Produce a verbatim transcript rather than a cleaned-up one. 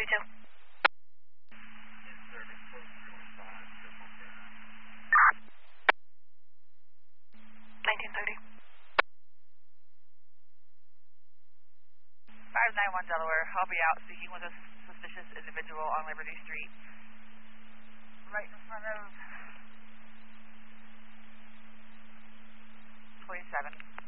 two. nineteen thirty. five nine one Delaware, I'll be out speaking with a suspicious individual on Liberty Street, right in front of twenty-seven.